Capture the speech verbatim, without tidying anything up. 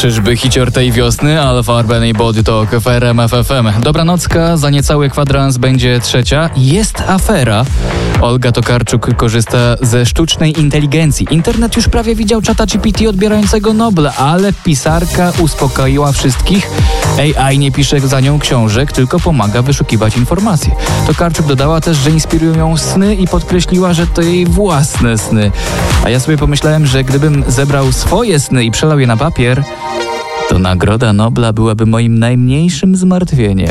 Czyżby hicior tej wiosny? Alfa Urban i Body Talk w R M F F M. Dobranocka, za niecały kwadrans będzie trzecia. Jest afera. Olga Tokarczuk korzysta ze sztucznej inteligencji. Internet już prawie widział czata G P T odbierającego Nobla, ale pisarka uspokoiła wszystkich. A I nie pisze za nią książek, tylko pomaga wyszukiwać informacje. Tokarczuk dodała też, że inspirują ją sny i podkreśliła, że to jej własne sny. A ja sobie pomyślałem, że gdybym zebrał swoje sny i przelał je na papier, to nagroda Nobla byłaby moim najmniejszym zmartwieniem.